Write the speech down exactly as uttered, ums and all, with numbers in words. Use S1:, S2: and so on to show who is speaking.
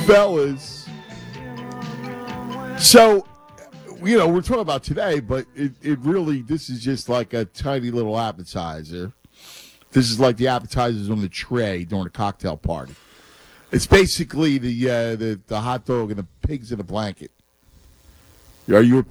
S1: Fellas. So, you know, we're talking about today, but it, it really, this is just like a tiny little appetizer. This is like the appetizers on the tray during a cocktail party. It's basically the uh, the, the hot dog and the pigs in a blanket. Are you a